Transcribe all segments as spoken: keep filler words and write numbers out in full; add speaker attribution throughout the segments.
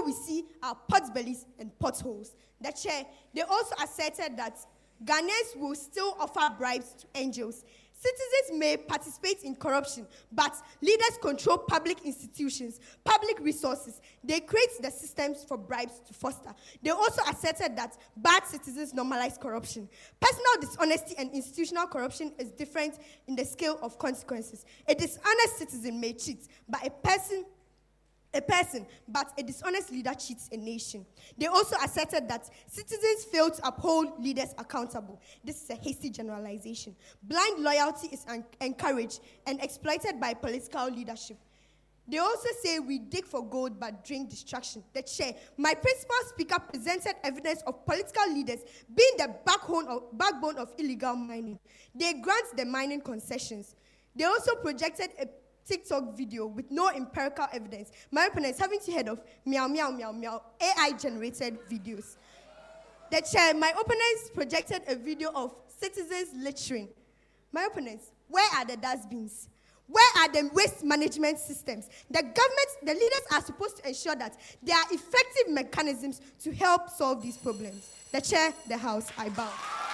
Speaker 1: all we see are potbellies and potholes. The chair, they also asserted that Ghanaians will still offer bribes to angels. Citizens may participate in corruption, but leaders control public institutions, public resources. They create the systems for bribes to foster. They also asserted that bad citizens normalize corruption. Personal dishonesty and institutional corruption is different in the scale of consequences. A dishonest citizen may cheat, but a person A person, but a dishonest leader cheats a nation. They also asserted that citizens fail to uphold leaders accountable. This is a hasty generalization. Blind loyalty is un- encouraged and exploited by political leadership. They also say we dig for gold but drink destruction. The chair, my principal speaker presented evidence of political leaders being the backbone of, backbone of illegal mining. They grant the mining concessions. They also projected a TikTok video with no empirical evidence. My opponents, haven't you heard of meow, meow, meow, meow, A I-generated videos? The chair, my opponents projected a video of citizens littering. My opponents, where are the dustbins? Where are the waste management systems? The government, the leaders are supposed to ensure that there are effective mechanisms to help solve these problems. The chair, the house, I bow.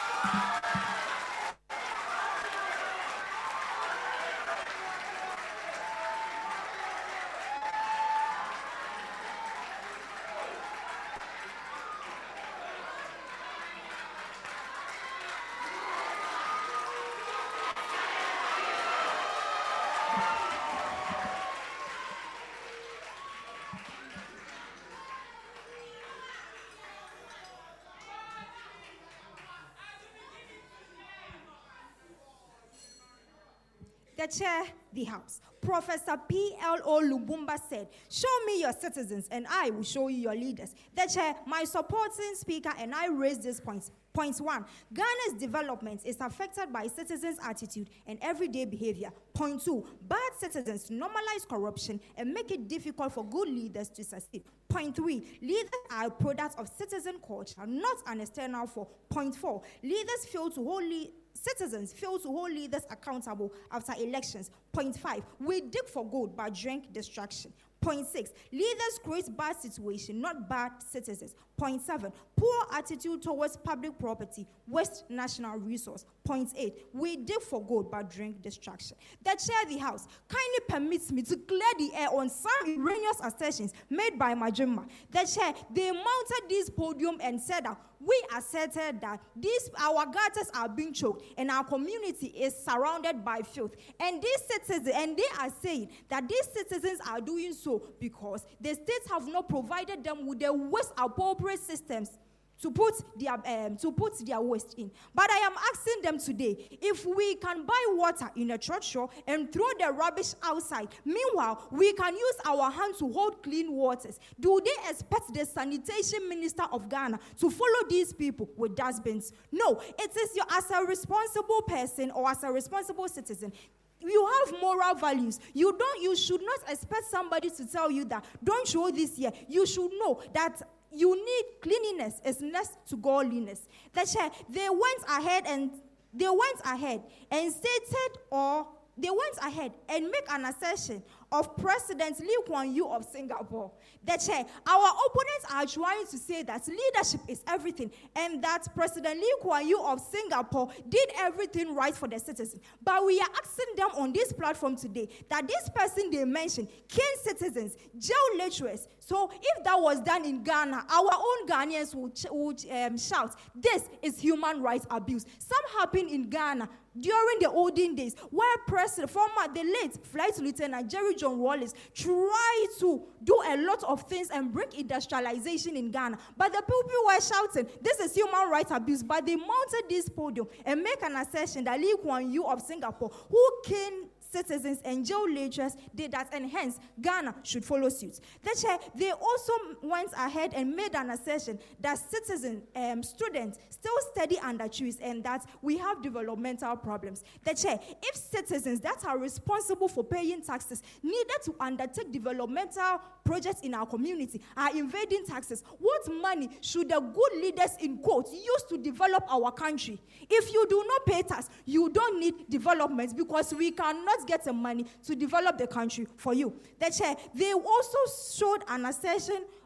Speaker 2: The chair, the house. Professor P L O Lubumba said, show me your citizens and I will show you your leaders. The chair, my supporting speaker and I raised these points. Point one, Ghana's development is affected by citizens' attitude and everyday behavior. Point two, bad citizens normalize corruption and make it difficult for good leaders to succeed. Point three, leaders are a product of citizen culture, not an external force. Point four, leaders fail to hold le- citizens fail to hold leaders accountable after elections. Point five, we dig for gold but drink destruction. Point six, leaders create bad situation, not bad citizens. Point seven, poor attitude towards public property, waste national resource. Point eight, we dig for gold but drink destruction. The chair of the house kindly permits me to clear the air on some erroneous assertions made by Majima. The chair, they mounted this podium and said that we asserted that these our gutters are being choked and our community is surrounded by filth. And these citizens, and they are saying that these citizens are doing so because the states have not provided them with the waste appropriate systems to put their um, to put their waste in. But I am asking them today, if we can buy water in a church shop and throw the rubbish outside, meanwhile, we can use our hands to hold clean waters, do they expect the sanitation minister of Ghana to follow these people with dustbins? No, it is you as a responsible person or as a responsible citizen. You have moral values. You don't. You should not expect somebody to tell you that, don't show this here. You should know that you need cleanliness is next to godliness. That's why they went ahead and they went ahead and stated or they went ahead and make an assertion of President Lee Kuan Yew of Singapore. That our opponents are trying to say that leadership is everything and that President Lee Kuan Yew of Singapore did everything right for the citizens. But we are asking them on this platform today that this person they mentioned, cane citizens, jail lecturers. So if that was done in Ghana, our own Ghanaians would, ch- would um, shout, this is human rights abuse. Some happened in Ghana during the olden days, where President, former, the late Flight Lieutenant Jerry John Wallace tried to do a lot of things and bring industrialization in Ghana. But the people were shouting, this is human rights abuse. But they mounted this podium and make an assertion that Lee Kuan Yew of Singapore, who came citizens and jail lecturers did that, and hence Ghana should follow suit. That's why they also went ahead and made an assertion that citizens, um, students still study under trees and that we have developmental problems. That's why if citizens that are responsible for paying taxes needed to undertake developmental projects in our community are invading taxes, what money should the good leaders in quotes use to develop our country? If you do not pay tax, you don't need development because we cannot get the money to develop the country for you. That's why they also showed an assertion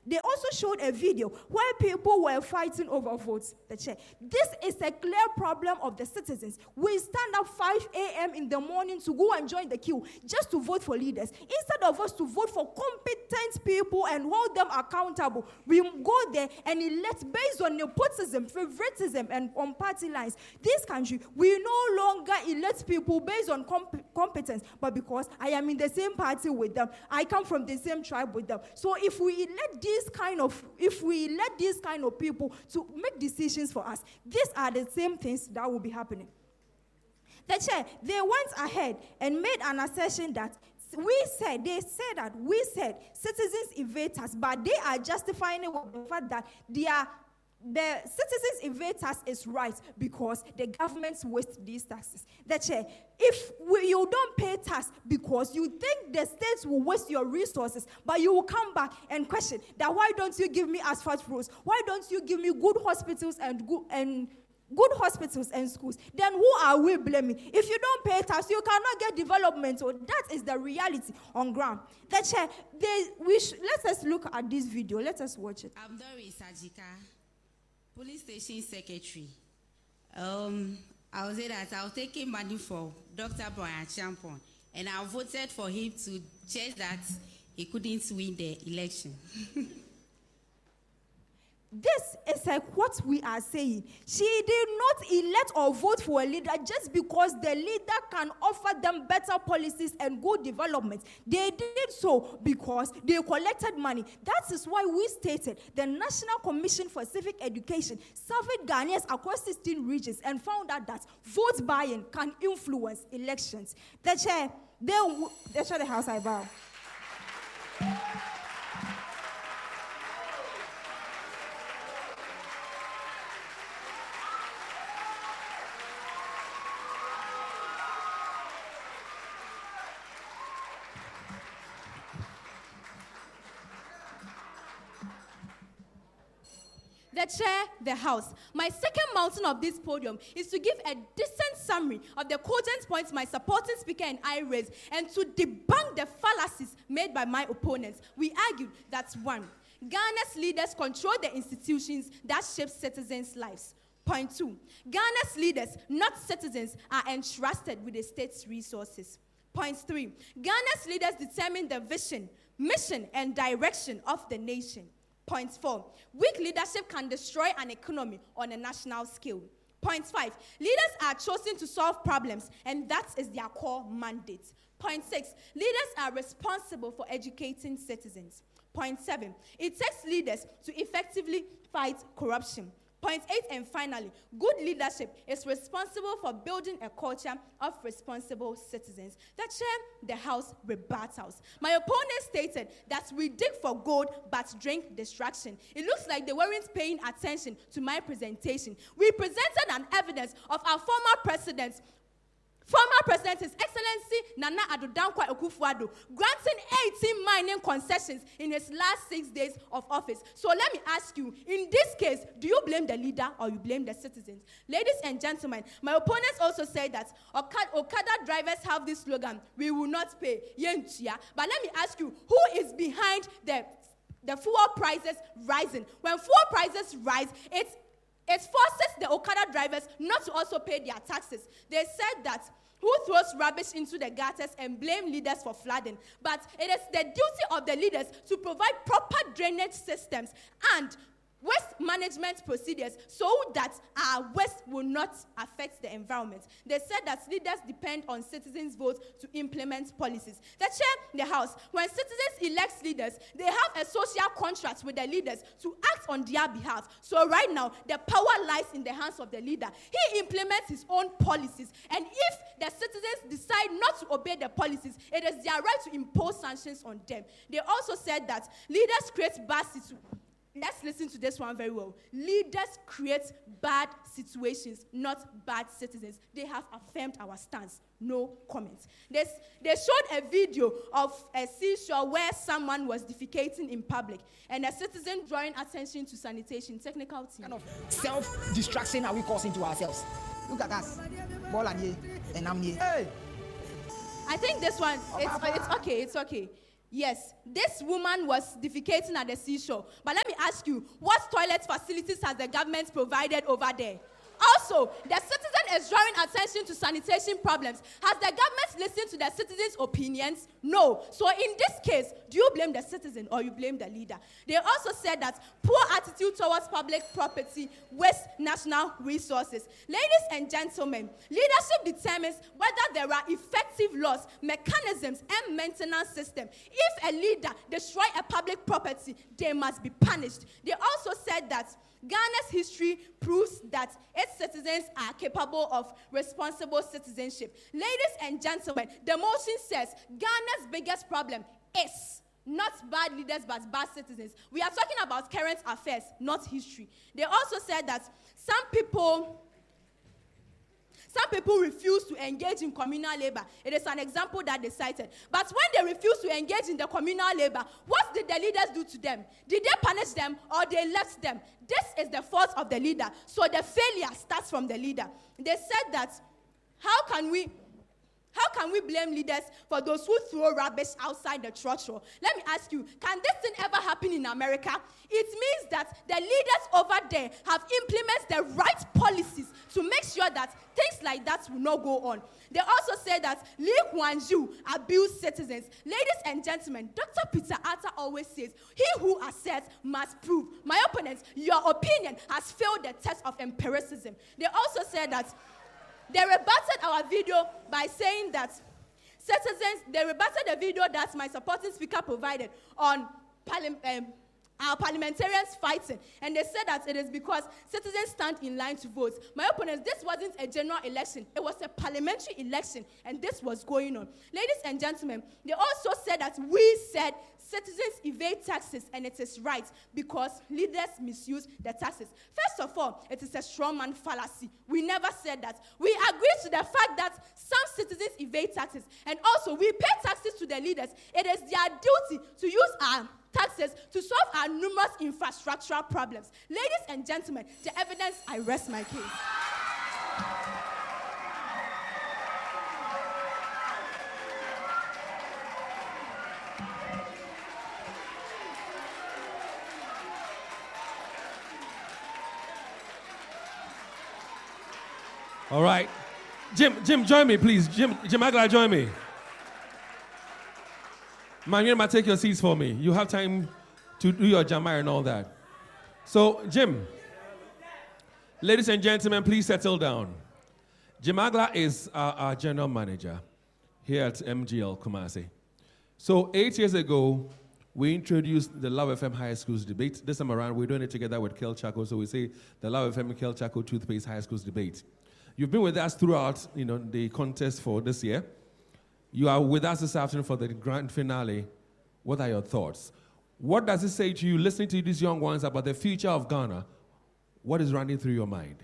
Speaker 2: they also showed a video where people were fighting over votes. The chair. This is a clear problem of the citizens. We stand up five a.m. in the morning to go and join the queue just to vote for leaders. Instead of us to vote for competent people and hold them accountable, we go there and elect based on nepotism, favoritism, and on party lines. This country, we no longer elect people based on comp- competence, but because I am in the same party with them, I come from the same tribe with them. So if we elect these kind of, if we elect these kind of people to make decisions for us, these are the same things that will be happening. The chair, they went ahead and made an assertion that we said, they said that we said citizens evade us, but they are justifying it with the fact that they are, the citizens evade tax is right because the government wastes these taxes. The chair, if we, you don't pay tax because you think the states will waste your resources, but you will come back and question that why don't you give me asphalt roads? Why don't you give me good hospitals and good and good hospitals and schools? Then who are we blaming? If you don't pay tax, you cannot get development. So that is the reality on ground. The chair, they, we sh- let us look at this video. Let us watch it.
Speaker 3: I'm Doris Ajika, police station secretary. Um, I was say that I was taking money for Doctor Brian Champon, and I voted for him to check that he couldn't win the election.
Speaker 2: This is like what we are saying. She did not elect or vote for a leader just because the leader can offer them better policies and good development. They did so because they collected money. That is why we stated the National Commission for Civic Education surveyed Ghanaians across sixteen regions and found out that vote buying can influence elections. The chair, they, they chair the house, I bow.
Speaker 1: The chair, the house. My second mountain of this podium is to give a decent summary of the cogent points my supporting speaker and I raised and to debunk the fallacies made by my opponents. We argued that one, Ghana's leaders control the institutions that shape citizens' lives. Point two, Ghana's leaders, not citizens, are entrusted with the state's resources. Point three, Ghana's leaders determine the vision, mission, and direction of the nation. Point four, weak leadership can destroy an economy on a national scale. Point five, leaders are chosen to solve problems, and that is their core mandate. Point six, leaders are responsible for educating citizens. Point seven, it takes leaders to effectively fight corruption. Point eight, and finally, good leadership is responsible for building a culture of responsible citizens. The chair, the house rebuttals. My opponent stated that we dig for gold but drink destruction. It looks like they weren't paying attention to my presentation. We presented an evidence of our former president, former President, His Excellency Nana Addo Dankwa Akufo-Addo, granting eighteen mining concessions in his last six days of office. So let me ask you, in this case, do you blame the leader or you blame the citizens? Ladies and gentlemen, my opponents also say that Okada, Okada drivers have this slogan, we will not pay. But let me ask you, who is behind the, the fuel prices rising? When fuel prices rise, it's It forces the Okada drivers not to also pay their taxes. They said that who throws rubbish into the gutters and blame leaders for flooding. But it is the duty of the leaders to provide proper drainage systems and waste management procedures so that our waste will not affect the environment. They said that leaders depend on citizens' votes to implement policies. The chair, the house, when citizens elect leaders, they have a social contract with the leaders to act on their behalf. So right now, the power lies in the hands of the leader. He implements his own policies. And if the citizens decide not to obey the policies, it is their right to impose sanctions on them. They also said that leaders create bad situations. Let's listen to this one very well. Leaders create bad situations, not bad citizens. They have affirmed our stance. No comments. They, they showed a video of a seashore where someone was defecating in public and a citizen drawing attention to sanitation. Technical team.
Speaker 4: Kind of self-destruction are we causing to ourselves? Look at us. Ball and here, and I'm here. Hey.
Speaker 1: I think this one, it's, it's okay, it's okay. Yes, this woman was defecating at the seashore. But let me ask you, what toilet facilities has the government provided over there? Also, the citizen is drawing attention to sanitation problems. Has the government listened to the citizens' opinions? No. So in this case, do you blame the citizen or you blame the leader? They also said that poor attitude towards public property wastes national resources. Ladies and gentlemen, leadership determines whether there are effective laws, mechanisms, and maintenance systems. If a leader destroys a public property, they must be punished. They also said that Ghana's history proves that its citizens are capable of responsible citizenship. Ladies and gentlemen, the motion says Ghana's biggest problem is not bad leaders but bad citizens. We are talking about current affairs, not history. They also said that some people... Some people refuse to engage in communal labor. It is an example that they cited. But when they refuse to engage in the communal labor, what did the leaders do to them? Did they punish them or they left them? This is the fault of the leader. So the failure starts from the leader. They said that, how can we... How can we blame leaders for those who throw rubbish outside the church hall? Let me ask you, can this thing ever happen in America? It means that the leaders over there have implemented the right policies to make sure that things like that will not go on. They also say that Lee Kuan Yew abused citizens. Ladies and gentlemen, Doctor Peter Atta always says, he who asserts must prove. My opponents, your opinion has failed the test of empiricism. They also said that they rebutted our video by saying that citizens, they rebutted the video that my supporting speaker provided on parliament. Um, our parliamentarians fighting. And they said that it is because citizens stand in line to vote. My opponents, this wasn't a general election. It was a parliamentary election, and this was going on. Ladies and gentlemen, they also said that we said citizens evade taxes, and it is right because leaders misuse the taxes. First of all, it is a strawman fallacy. We never said that. We agree to the fact that some citizens evade taxes, and also we pay taxes to the leaders. It is their duty to use our taxes to solve our numerous infrastructural problems. Ladies and gentlemen, the evidence, I rest my case.
Speaker 5: All right. Jim, Jim, join me, please. Jim, Jim Agla, join me. Man, you might take your seats for me. You have time to do your Jamar and all that. So, Jim, ladies and gentlemen, please settle down. Jim Agla is our, our general manager here at M G L Kumasi. So, eight years ago, we introduced the Love F M High Schools debate. This time around, we're doing it together with Kel Chaco. So we say the Love F M Kel Chaco Toothpaste High Schools debate. You've been with us throughout, you know, the contest for this year. You are with us this afternoon for the grand finale. What are your thoughts? What does it say to you, listening to these young ones, about the future of Ghana? What is running through your mind?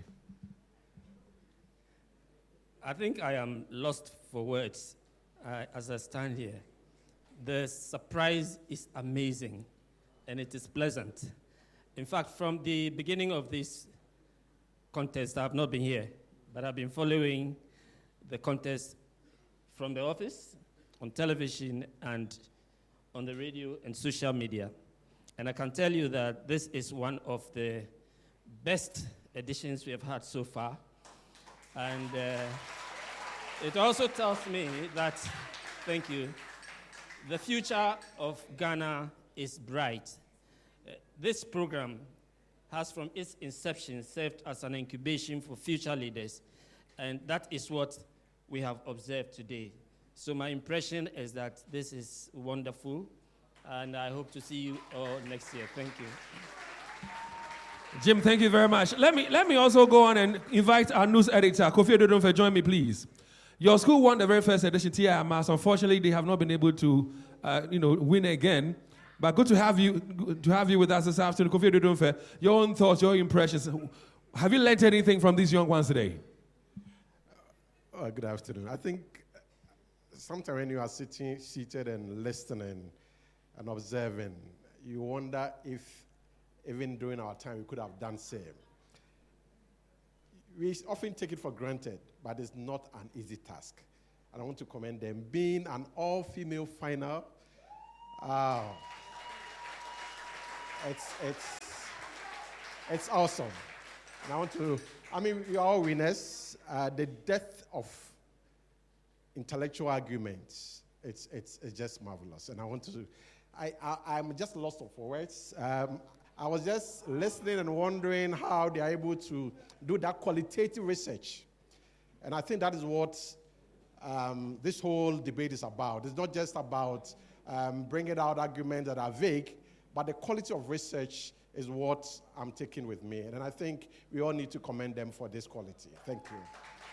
Speaker 6: I think I am lost for words uh, as I stand here. The surprise is amazing, and it is pleasant. In fact, from the beginning of this contest, I have not been here, but I've been following the contest from the office, on television, and on the radio and social media. And I can tell you that this is one of the best editions we have had so far. And uh, it also tells me that, thank you, the future of Ghana is bright. Uh, this program has from its inception served as an incubation for future leaders. And that is what we have observed today. So my impression is that this is wonderful, and I hope to see you all next year. Thank you.
Speaker 5: Jim, thank you very much. Let me let me also go on and invite our news editor, Kofi Ododonfe, join me, please. Your school won the very first edition, T I M A S. Unfortunately, they have not been able to, uh, you know, win again. But good to have you to have you with us this afternoon, Kofi Ododonfe. Your own thoughts, your impressions. Have you learned anything from these young ones today?
Speaker 7: Uh, good afternoon. I think sometimes when you are sitting, seated and listening and observing, you wonder if even during our time we could have done same. We often take it for granted, but it's not an easy task. And I want to commend them. Being an all-female final, Oh. It's, it's, it's awesome. And I want to, I mean, we are all winners. Uh, the death of intellectual arguments, it's, it's, it's just marvelous. And I want to, I, I, I'm just lost for words. Um, I was just listening and wondering how they are able to do that qualitative research. And I think that is what um, this whole debate is about. It's not just about um, bringing out arguments that are vague, but the quality of research is what I'm taking with me. And I think we all need to commend them for this quality. Thank you.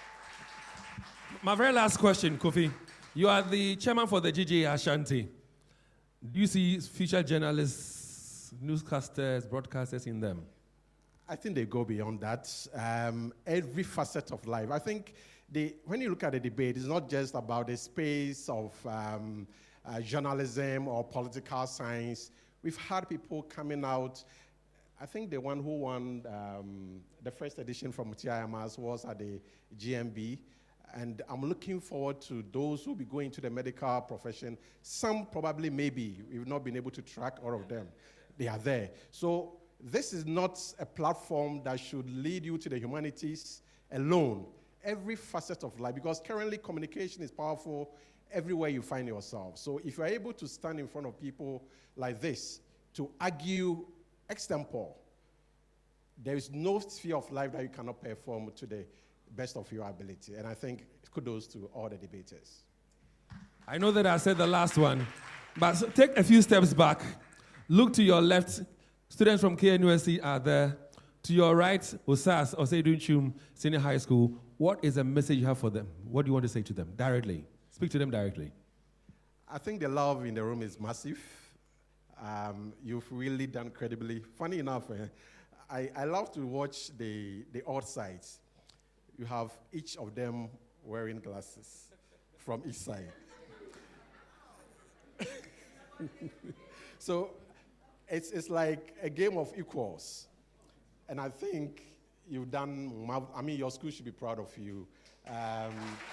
Speaker 5: My very last question, Kofi. You are the chairman for the G J Ashanti. Do you see future journalists, newscasters, broadcasters in them?
Speaker 7: I think they go beyond that. Um, every facet of life. I think the, when you look at the debate, it's not just about the space of um, uh, journalism or political science. We've had people coming out. I think the one who won um, the first edition from T I M S was at the G M B. And I'm looking forward to those who will be going to the medical profession. Some probably maybe, we've not been able to track all of them. They are there. So this is not a platform that should lead you to the humanities alone. Every facet of life, because currently communication is powerful everywhere you find yourself. So if you're able to stand in front of people like this to argue extempore, there is no sphere of life that you cannot perform to the best of your ability. And I think kudos to all the debaters.
Speaker 5: I know that I said the last one, but take a few steps back. Look to your left. Students from K N U S C are there. To your right, O S A S, Osei Chum Senior High School. What is the message you have for them? What do you want to say to them directly? Speak to them directly.
Speaker 7: I think the love in the room is massive. Um, you've really done credibly. Funny enough, eh, I, I love to watch the, the odd sides. You have each of them wearing glasses from each side. So it's, it's like a game of equals. And I think you've done, I mean, your school should be proud of you. Um,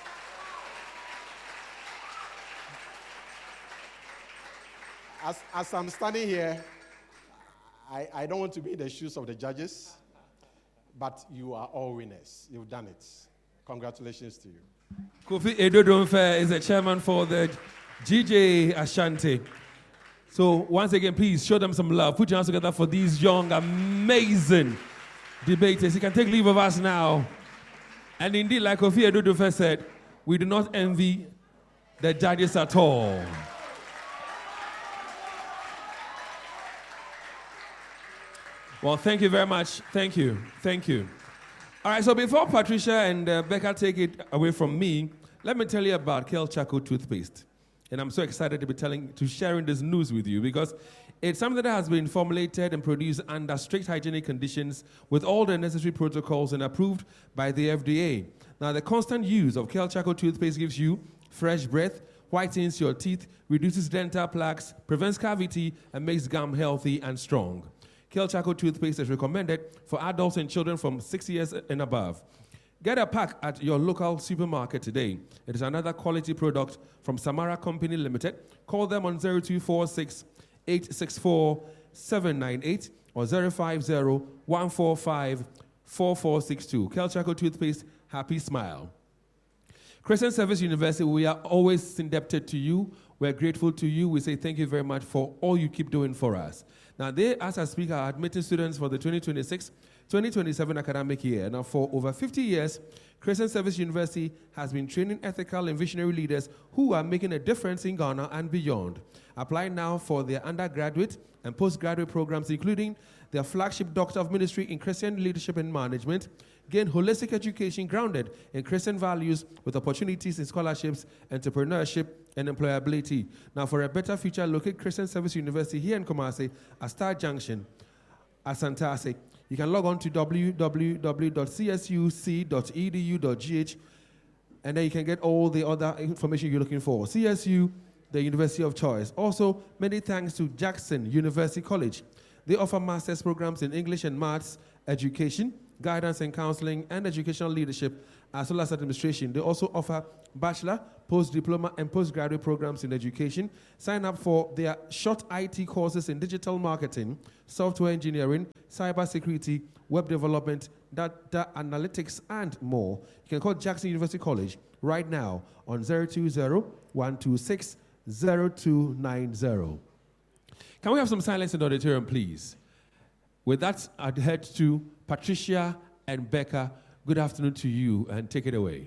Speaker 7: as, as I'm standing here, I, I don't want to be in the shoes of the judges, but you are all winners. You've done it. Congratulations to you.
Speaker 5: Kofi Edodonfe is the chairman for the G J Ashanti. So once again, please show them some love. Put your hands together for these young, amazing debaters. You can take leave of us now. And indeed, like Kofi Edodonfe said, we do not envy the judges at all. Well, thank you very much. Thank you. Thank you. All right, so before Patricia and uh, Becca take it away from me, let me tell you about Kel Charcoal toothpaste. And I'm so excited to be telling, to sharing this news with you because it's something that has been formulated and produced under strict hygienic conditions with all the necessary protocols and approved by the F D A. Now, the constant use of Kel Charcoal toothpaste gives you fresh breath, whitens your teeth, reduces dental plaques, prevents cavity, and makes gum healthy and strong. Kel Charcoal toothpaste is recommended for adults and children from six years and above. Get a pack at your local supermarket today. It is another quality product from Samara Company Limited. Call them on zero two four six, eight six four, seven nine eight or zero five zero, one four five, four four six two. Kel Charcoal toothpaste, happy smile. Christian Service University, we are always indebted to you. We're grateful to you. We say thank you very much for all you keep doing for us. Now, they, as I speak, are admitting students for the twenty twenty-six twenty twenty-seven academic year. Now, for over fifty years, Christian Service University has been training ethical and visionary leaders who are making a difference in Ghana and beyond. Apply now for their undergraduate and postgraduate programs, including their flagship Doctor of Ministry in Christian Leadership and Management. Gain holistic education grounded in Christian values with opportunities in scholarships, entrepreneurship, and employability. Now, for a better future, locate Christian Service University here in Kumasi at Star Junction, Asantase. You can log on to w w w dot c s u c dot e d u dot g h and then you can get all the other information you're looking for. C S U, the University of Choice. Also, many thanks to Jackson University College. They offer master's programs in English and Maths education, guidance and counseling, and educational leadership, as well as administration. They also offer bachelor, post-diploma, and postgraduate programs in education. Sign up for their short I T courses in digital marketing, software engineering, cybersecurity, web development, data analytics, and more. You can call Jackson University College right now on zero two zero, one two six, zero two nine zero. Can we have some silence in the auditorium, please? With that, I'd head to Patricia and Becca. Good afternoon to you, and take it away.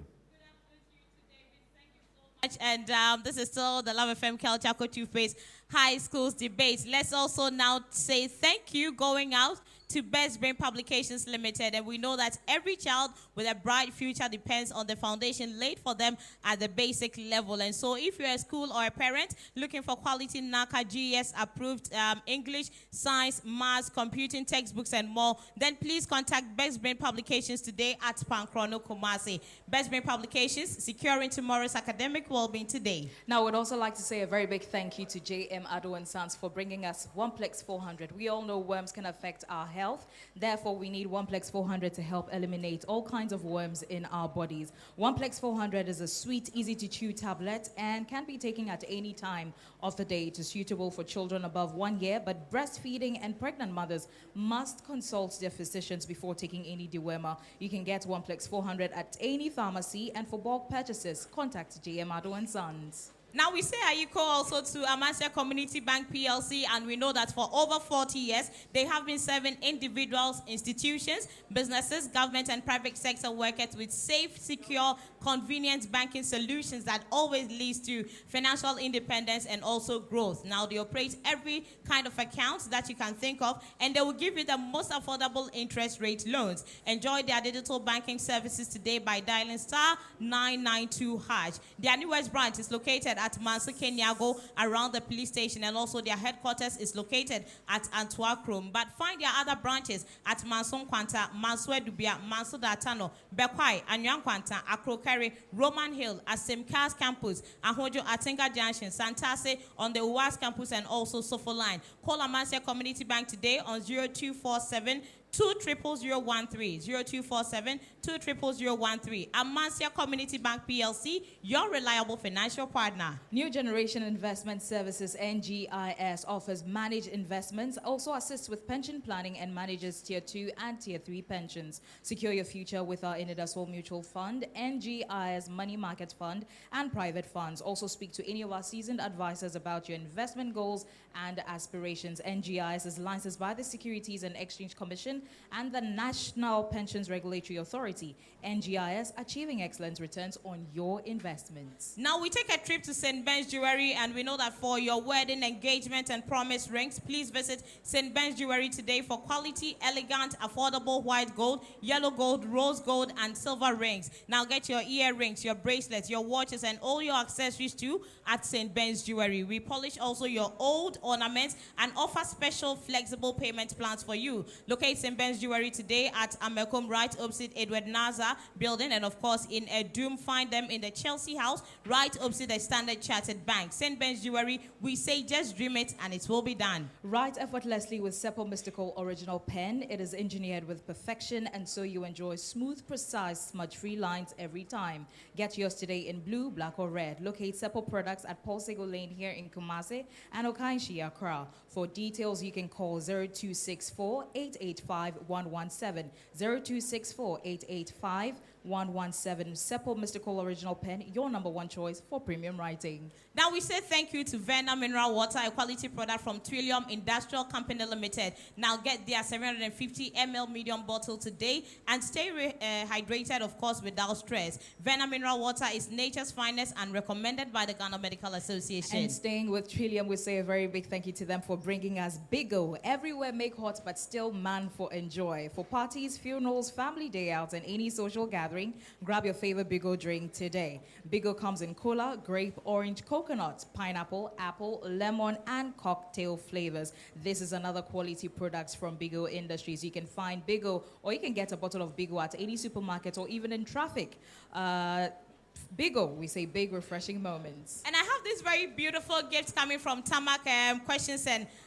Speaker 8: And um, this is still the Love F M Kelchaco Toothpaste High Schools debate. Let's also now say thank you going out to Best Brain Publications Limited. And we know that every child with a bright future depends on the foundation laid for them at the basic level. And so if you're a school or a parent looking for quality NACA G E S approved um, English, science, maths, computing textbooks, and more, then please contact Best Brain Publications today at Pankrono Kumasi. Best Brain Publications, securing tomorrow's academic well-being today.
Speaker 9: Now, I would also like to say a very big thank you to J M Ado and Sons for bringing us OnePlex four hundred. We all know worms can affect our health. Therefore, we need OnePlex four hundred to help eliminate all kinds of worms in our bodies. OnePlex four hundred is a sweet, easy-to-chew tablet and can be taken at any time of the day. It is suitable for children above one year, but breastfeeding and pregnant mothers must consult their physicians before taking any dewormer. You can get OnePlex four hundred at any pharmacy, and for bulk purchases, contact J M Ado and Sons.
Speaker 8: Now, we say Ayiko also to Amasia Community Bank P L C, and we know that for over forty years, they have been serving individuals, institutions, businesses, government, and private sector workers with safe, secure, convenient banking solutions that always leads to financial independence and also growth. Now, they operate every kind of account that you can think of, and they will give you the most affordable interest rate loans. Enjoy their digital banking services today by dialing star nine nine two hash. Their newest branch is located at Manso Kenyago around the police station, and also their headquarters is located at Antwerp. But find their other branches at Manso Kwanta, Manso Edubia, Manso Datano, Bekwai, Anyang Kwanta, Akrokari, Roman Hill, Asemkas Campus, Ahojo Atenga Junction, Santase on the U A S campus, and also Sofo Line. Call Amasia Community Bank today on zero two four seven, two zero zero zero one three, zero two four seven, two zero zero zero one three. Amasia Community Bank P L C, your reliable financial partner.
Speaker 9: New Generation Investment Services, N G I S, offers managed investments, also assists with pension planning, and manages Tier two and Tier three pensions. Secure your future with our Inidasol Mutual Fund, N G I S Money Market Fund, and private funds. Also speak to any of our seasoned advisors about your investment goals and aspirations. N G I S is licensed by the Securities and Exchange Commission and the National Pensions Regulatory Authority. N G I S, achieving excellent returns on your investments.
Speaker 8: Now we take a trip to Saint Ben's Jewelry, and we know that for your wedding, engagement, and promise rings, please visit Saint Ben's Jewelry today for quality, elegant, affordable white gold, yellow gold, rose gold, and silver rings. Now get your earrings, your bracelets, your watches, and all your accessories too at Saint Ben's Jewelry. We polish also your old ornaments and offer special flexible payment plans for you. Locate Saint Ben's Jewelry today at Amekom, right opposite Edward Naza building, and of course in Edum, find them in the Chelsea House, right opposite the Standard Chartered Bank. Saint Ben's Jewelry, we say just dream it and it will be done.
Speaker 9: Write effortlessly with Seppo Mystical Original Pen. It is engineered with perfection, and so you enjoy smooth, precise, smudge-free lines every time. Get yours today in blue, black, or red. Locate Seppo products at Paul Sego Lane here in Kumasi and Okainshi, Accra. For details, you can call zero two six four, eight eight five, one one seven, zero two six four, eight eight five, one one seven. Seppo Mystical Original Pen, your number one choice for premium writing.
Speaker 8: Now we say thank you to Verna Mineral Water, a quality product from Trillium Industrial Company Limited. Now get their seven hundred fifty milliliter medium bottle today and stay re- uh, hydrated, of course, without stress. Verna Mineral Water is nature's finest and recommended by the Ghana Medical Association.
Speaker 9: And staying with Trillium, we say a very big thank you to them for bringing us Bigo. Everywhere make hot, but still man for enjoy. For parties, funerals, family day outs, and any social gathering, grab your favorite Bigo drink today. Bigo comes in cola, grape, orange, coconut, pineapple, apple, lemon, and cocktail flavors. This is another quality product from Bigo Industries. You can find Bigo, or you can get a bottle of Bigo at any supermarket or even in traffic. Uh, Bigo, we say big refreshing moments.
Speaker 8: And I have this very beautiful gift coming from Tamak um, Questions and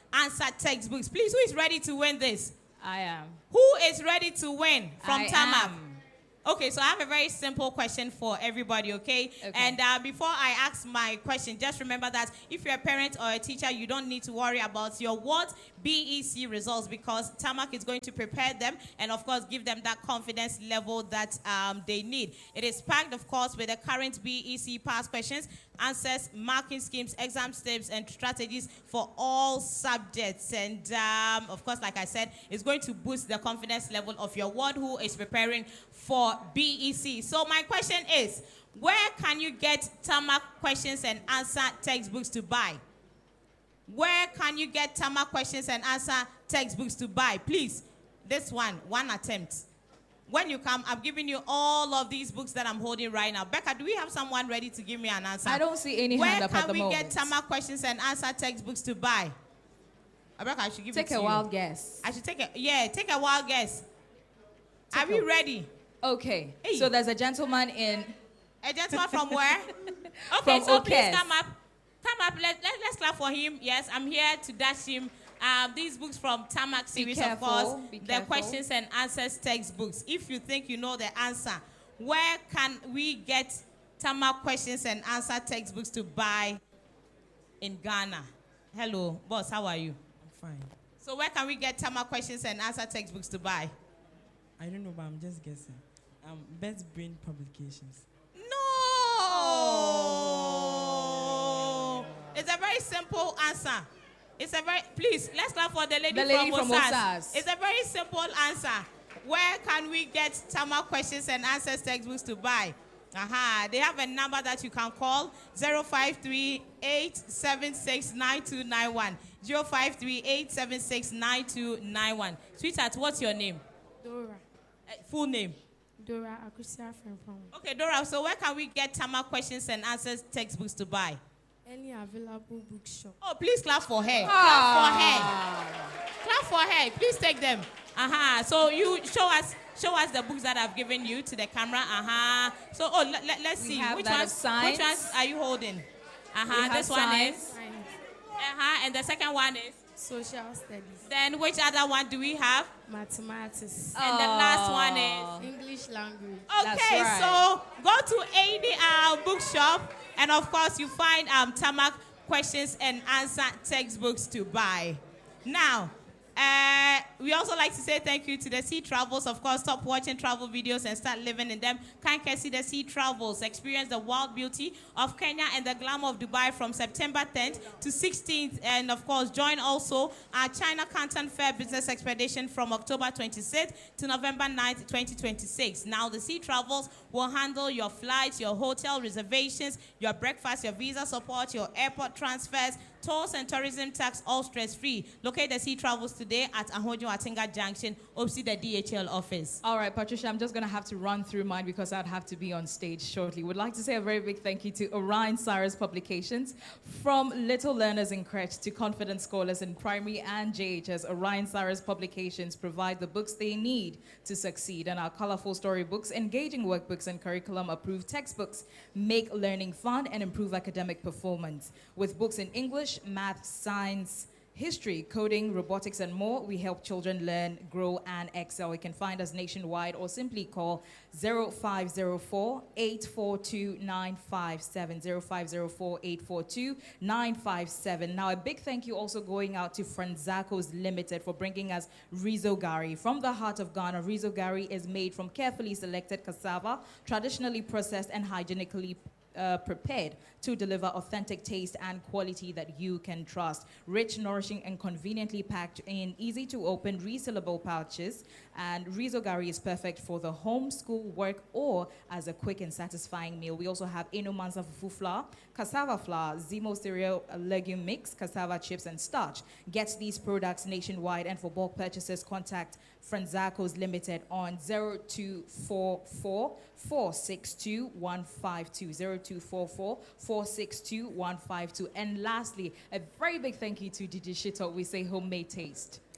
Speaker 8: answer textbooks. Please, who is ready to win this?
Speaker 9: I am.
Speaker 8: Who is ready to win from
Speaker 9: I
Speaker 8: Tamak?
Speaker 9: am.
Speaker 8: Okay, so I have a very simple question for everybody, okay?
Speaker 9: Okay.
Speaker 8: And uh, before I ask my question, just remember that if you're a parent or a teacher, you don't need to worry about your what B E C results because Tamak is going to prepare them and, of course, give them that confidence level that um, they need. It is packed, of course, with the current B E C past questions, answers, marking schemes, exam tips, and strategies for all subjects. And, um, of course, like I said, it's going to boost the confidence level of your ward who is preparing for B E C. So my question is, where can you get Tamak questions and answer textbooks to buy? Where can you get Tamak questions and answer textbooks to buy? Please, this one, one attempt. When you come, I'm giving you all of these books that I'm holding right now. Becca, do we have someone ready to give me an answer?
Speaker 9: I don't see any
Speaker 8: Where
Speaker 9: hand up at the
Speaker 8: can we
Speaker 9: moment.
Speaker 8: get Tamak questions and answer textbooks to buy? Rebecca, I should give
Speaker 9: Take
Speaker 8: it to
Speaker 9: a
Speaker 8: you.
Speaker 9: wild guess.
Speaker 8: I should take a, yeah, take a wild guess. Are we
Speaker 9: a-
Speaker 8: ready?
Speaker 9: Okay.
Speaker 8: Hey.
Speaker 9: So there's a gentleman in.
Speaker 8: A gentleman from where? Okay,
Speaker 9: From
Speaker 8: so please
Speaker 9: Okes.
Speaker 8: come up. Come up. Let, let, let's clap for him. Yes, I'm here to dash him um, these books from Tamak series,
Speaker 9: careful,
Speaker 8: of course.
Speaker 9: be
Speaker 8: The
Speaker 9: careful.
Speaker 8: questions and answers textbooks. If you think you know the answer, where can we get Tamak questions and answer textbooks to buy in Ghana? Hello, boss, how are you?
Speaker 10: I'm fine.
Speaker 8: So where can we get Tamak questions and answer textbooks to buy?
Speaker 10: I don't know, but I'm just guessing. Um, Best Brain Publications.
Speaker 8: No! It's a very simple answer. It's a very, please, let's clap for the lady,
Speaker 9: The lady
Speaker 8: from
Speaker 9: from
Speaker 8: Osas.
Speaker 9: Osas.
Speaker 8: It's a very simple answer. Where can we get Tamak questions and answers textbooks to buy? Aha, they have a number that you can call, zero five three, eight seven six, nine two nine one. zero five three, eight seven six, nine two nine one. Sweetheart, what's your name?
Speaker 11: Dora.
Speaker 8: Uh, full name?
Speaker 11: Dora Akusia Frimpong.
Speaker 8: Okay, Dora, so where can we get Tamak questions and answers textbooks to buy?
Speaker 11: Any available bookshop.
Speaker 8: Oh, please clap for her.
Speaker 9: Ah.
Speaker 8: Clap for her. Clap for her. Please take them. Uh-huh. So you show us show us the books that I've given you to the camera. Uh-huh. So, oh, let, let, let's
Speaker 9: We
Speaker 8: see.
Speaker 9: have
Speaker 8: Which
Speaker 9: that of
Speaker 8: ones,
Speaker 9: science.
Speaker 8: which ones are you holding?
Speaker 9: We
Speaker 8: Uh-huh.
Speaker 9: have
Speaker 8: This one
Speaker 9: science.
Speaker 8: is.
Speaker 11: Science.
Speaker 8: Uh-huh. And the second one is.
Speaker 11: Social studies.
Speaker 8: Then which other one do we have?
Speaker 11: Mathematics.
Speaker 8: And the last one is.
Speaker 11: English language.
Speaker 8: Okay,
Speaker 9: right.
Speaker 8: so go to any uh, bookshop, and of course you find um, Tamak questions and answer textbooks to buy. Now, uh, we also like to say thank you to the Sea Travels. Of course, stop watching travel videos and start living in them. Can you see the Sea Travels? Experience the wild beauty of Kenya and the glamour of Dubai from September tenth to sixteenth. And of course, join also our China Canton Fair Business Expedition from October twenty-sixth to November ninth, twenty twenty-six. Now, the Sea Travels will handle your flights, your hotel reservations, your breakfast, your visa support, your airport transfers, tours and tourism tax, all stress-free. Locate the Sea Travels today at Ahojo Atinga Junction, opposite the D H L office.
Speaker 9: All right, Patricia, I'm just going to have to run through mine because I'd have to be on stage shortly. Would like to say a very big thank you to Orion Cyrus Publications. From little learners in crèche to confident scholars in primary and J H S, Orion Cyrus Publications provide the books they need to succeed. And our colorful storybooks, engaging workbooks, and curriculum-approved textbooks make learning fun and improve academic performance. With books in English, math, science, history, coding, robotics, and more, we help children learn, grow, and excel. You can find us nationwide or simply call zero five zero four, eight four two, nine five seven, zero five zero four, eight four two, nine five seven. Now, a big thank you also going out to Franzacos Limited for bringing us Rizo Gari. From the heart of Ghana, Rizo Gari is made from carefully selected cassava, traditionally processed and hygienically Uh, prepared to deliver authentic taste and quality that you can trust. Rich, nourishing, and conveniently packed in easy-to-open, resealable pouches. And Rizo Gari is perfect for the home, school, work, or as a quick and satisfying meal. We also have Eno Mansa Fufu flour, cassava flour, Zemo cereal legume mix, cassava chips, and starch. Get these products nationwide, and for bulk purchases, contact Franzacos Limited on zero two four four, four six two, one five two, zero two four four, four six two, one five two. And lastly, a very big thank you to Didi Shito. We say homemade taste.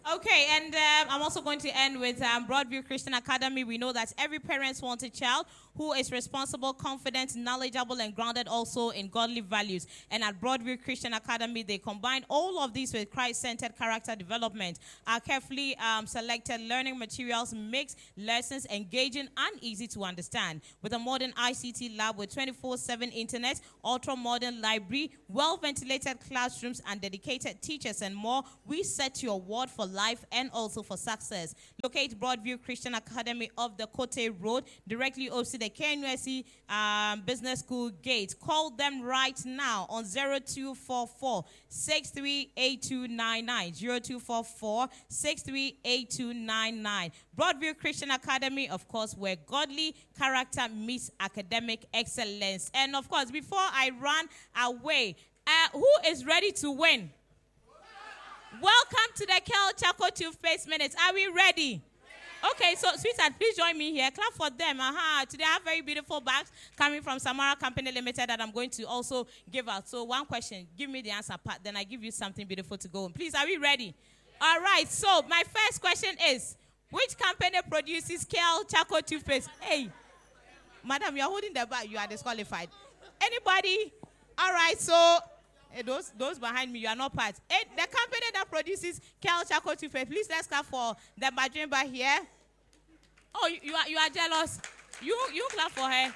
Speaker 8: Okay, and um, I'm also going to end with um, Broadview Christian Academy. We know that every parent wants a child who is responsible, confident, knowledgeable, and grounded also in godly values. And at Broadview Christian Academy, they combine all of these with Christ-centered character development. Our carefully um, selected learning materials makes lessons engaging and easy to understand. With a modern I C T lab with twenty-four seven internet, ultra-modern library, well-ventilated classrooms, and dedicated teachers and more, we set you a award for life and also for success. Locate Broadview Christian Academy of the Cote Road, directly opposite the K N U S C um, Business School gate. Call them right now on zero two four four, six three eight two nine nine, zero two four four, six three eight two nine nine. Broadview Christian Academy, of course, where godly character meets academic excellence. And of course, before I run away, uh, who is ready to win? Welcome to the Kel Chaco Toothpaste Minutes. Are we ready? Okay, so sweetheart, please join me here. Clap for them. Uh-huh. Today I have very beautiful bags coming from Samara Company Limited that I'm going to also give out. So one question, give me the answer part, then I give you something beautiful to go on. Please, are we ready? All right, so my first question is, which company produces Kel Chaco Toothpaste? Hey, madam, you're holding the bag. You are disqualified. Anybody? All right, so... Hey, those, those behind me, you are not part. Hey, the company that produces Kel Chaco Toothpaste, please let's clap for the Bajimba here. Oh, you, you are you are jealous. You you clap for her.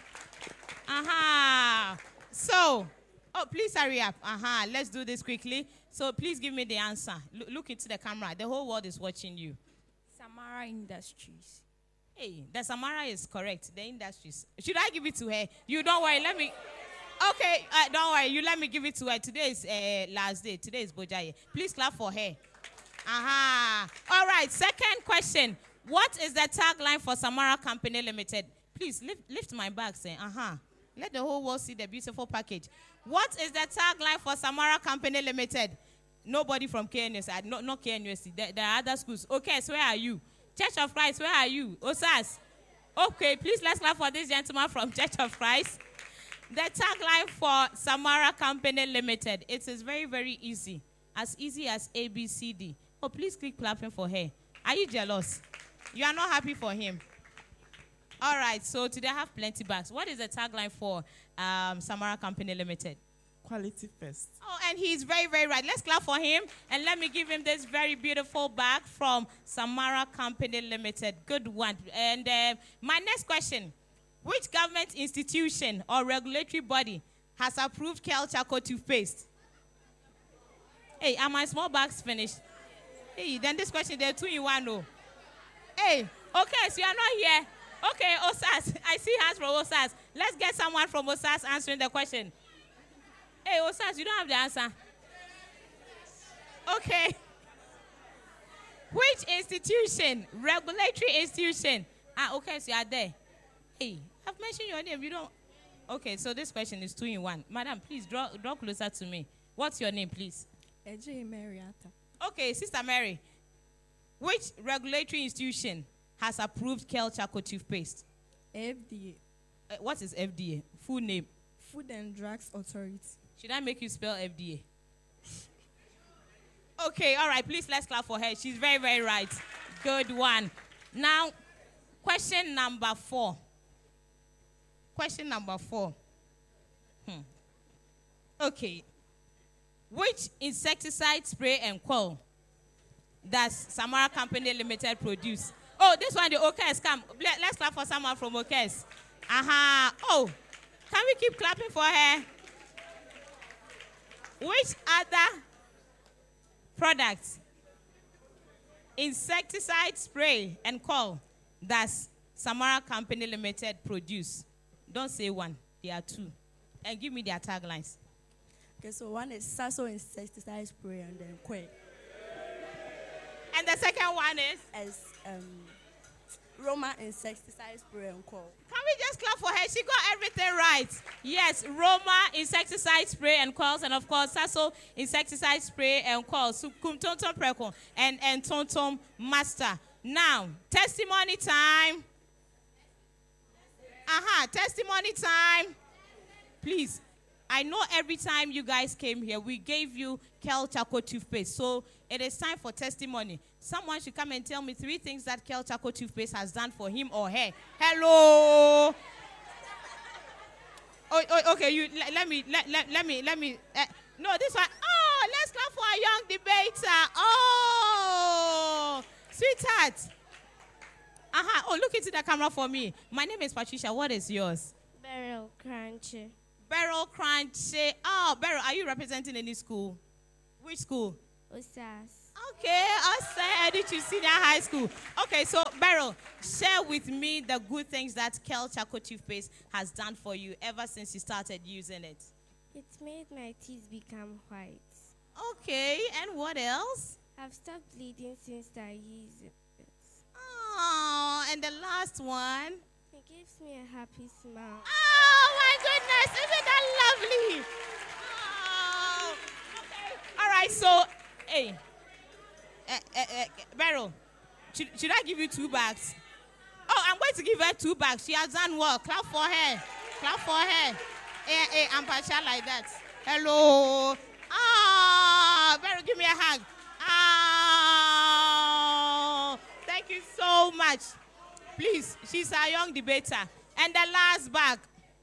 Speaker 8: Uh-huh. So, oh, please hurry up. Uh-huh. Let's do this quickly. So please give me the answer. L- look into the camera. The whole world is watching you.
Speaker 11: Samara Industries.
Speaker 8: Hey, the Samara is correct. The Industries. Should I give it to her? You don't worry. Let me... Okay, uh, don't worry. You let me give it to her. Today is uh, last day. Today is Bojaye. Please clap for her. Aha. Uh-huh. All right. Second question. What is the tagline for Samara Company Limited? Please lift, lift my bag. Say, uh-huh. Let the whole world see the beautiful package. What is the tagline for Samara Company Limited? Nobody from K N U S C. No, not K N U S C. There, there are other schools. Okay, so where are you? Church of Christ, where are you? Osas. Okay, please let's clap for this gentleman from Church of Christ. The tagline for Samara Company Limited. It is very, very easy. As easy as A, B, C, D. Oh, please keep clapping for her. Are you jealous? You are not happy for him. All right, so today I have plenty bags. What is the tagline for um, Samara Company Limited?
Speaker 10: Quality first.
Speaker 8: Oh, and he's very, very right. Let's clap for him. And let me give him this very beautiful bag from Samara Company Limited. Good one. And uh, my next question. Which government institution or regulatory body has approved Kel Chaco toothpaste? Hey, are my small bags finished? Hey, then this question, there are two in one, no. Hey, okay, so you are not here. Okay, Osas, I see hands from Osas. Let's get someone from Osas answering the question. Hey, Osas, you don't have the answer. Okay. Which institution, regulatory institution? Ah, okay, so you are there. Hey, I've mentioned your name. You don't. Okay, so this question is two in one. Madam, please draw draw closer to me. What's your name, please?
Speaker 11: Eje Mariata.
Speaker 8: Okay, Sister Mary. Which regulatory institution has approved Kel Chaco toothpaste?
Speaker 11: F D
Speaker 8: A. Uh, what is F D A? Full name?
Speaker 11: Food and Drugs Authority.
Speaker 8: Should I make you spell F D A? Okay, all right. Please let's clap for her. She's very, very right. Good one. Now, question number four. Question number four. Hmm. Okay. Which insecticide spray and coil does Samara Company Limited produce? Oh, this one, the Okes. Come. Let's clap for someone from Okes. Aha. Uh-huh. Oh, can we keep clapping for her? Which other products, insecticide spray and coil, does Samara Company Limited produce? Don't say one. There are two. And give me their taglines.
Speaker 11: Okay, so one is Sasso insecticide spray and then Quay.
Speaker 8: And the second one is?
Speaker 11: As um, Roma insecticide spray and coil.
Speaker 8: Can we just clap for her? She got everything right. Yes, Roma insecticide spray and coils, and of course Sasso insecticide spray and coils. Kum Tonton Prekon and and Tonton Master. Now, testimony time. Aha, uh-huh, testimony time. Please, I know every time you guys came here, we gave you Kel Chaco toothpaste. So it is time for testimony. Someone should come and tell me three things that Kel Charcoal toothpaste has done for him or her. Hello. Oh, oh okay. You let, let me let, let, let me let me. Uh, no, this one. Oh, let's clap for a young debater. Oh, sweetheart. Uh-huh. Oh, look into the camera for me. My name is Patricia. What is yours?
Speaker 11: Beryl Crunchy.
Speaker 8: Beryl Crunchy. Oh, Beryl, are you representing any school? Which school?
Speaker 11: Osas.
Speaker 8: Okay, Osas Edichu Senior High School. Okay, so Beryl, share with me the good things that Kel Charcoal toothpaste has done for you ever since you started using it.
Speaker 11: It made my teeth become white.
Speaker 8: Okay, and what else?
Speaker 11: I've stopped bleeding since I used it.
Speaker 8: Oh, and the last one?
Speaker 11: It gives me a happy smile.
Speaker 8: Oh, my goodness. Isn't that lovely? Oh, okay. All right, so, hey, uh, uh, uh, Beryl, should, should I give you two bags? Oh, I'm going to give her two bags. She has done well. Clap for her. Clap for her. Hey, hey, I'm partial like that. Hello. Ah, Beryl, give me a hug. Ah. Thank you so much. Please, she's a young debater. And the last bag.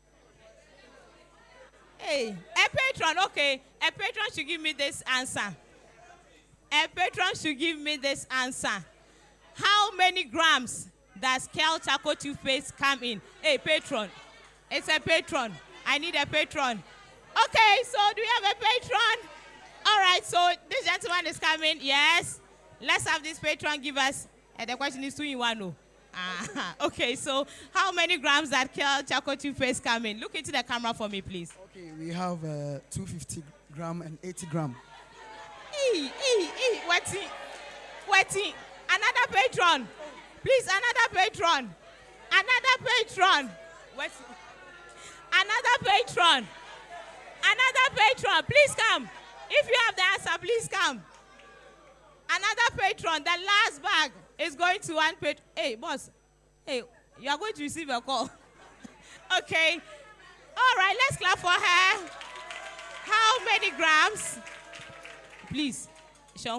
Speaker 8: Hey, a patron, okay. A patron should give me this answer. A patron should give me this answer. How many grams does Kel Charcoal toothpaste come in? Hey, patron. It's a patron. I need a patron. Okay, so do we have a patron? All right, so this gentleman is coming. Yes. Let's have this patron give us. And the question is two in one. No. Ah, okay, so how many grams that Kel Charcoal toothpaste come in? Look into the camera for me, please.
Speaker 12: Okay, we have uh, two hundred fifty gram and eighty gram.
Speaker 8: E, E, E, waiting, waiting. Another patron. Please, another patron. Another patron. Waiting. Another patron. Another patron. Please come. If you have the answer, please come. Another patron. The last bag is going to one patron. Hey, boss. Hey, you are going to receive a call. Okay. All right, let's clap for her. How many grams? Please. How